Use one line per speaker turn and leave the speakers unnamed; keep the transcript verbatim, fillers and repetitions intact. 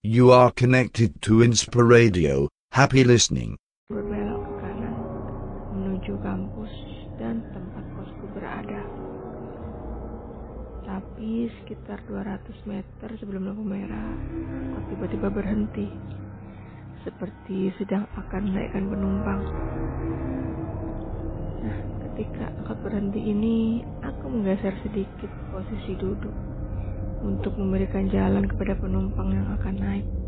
You are connected to Inspiradio. Happy listening.
Berbelok ke kanan menuju kampus dan tempat kosku berada. Tapi sekitar dua ratus meter sebelum lampu merah, kok tiba-tiba berhenti, seperti sedang akan menaikkan penumpang. Nah, ketika angkot berhenti ini, aku menggeser sedikit posisi duduk untuk memberikan jalan kepada penumpang yang akan naik.